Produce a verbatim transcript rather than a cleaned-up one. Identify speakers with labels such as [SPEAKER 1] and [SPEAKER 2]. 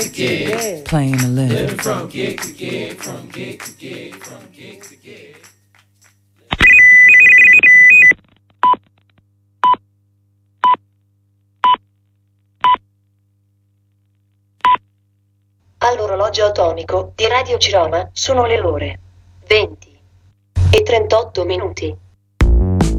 [SPEAKER 1] Playing to live.
[SPEAKER 2] All'orologio atomico di Radio Ciroma sono le ore venti e trentotto minuti.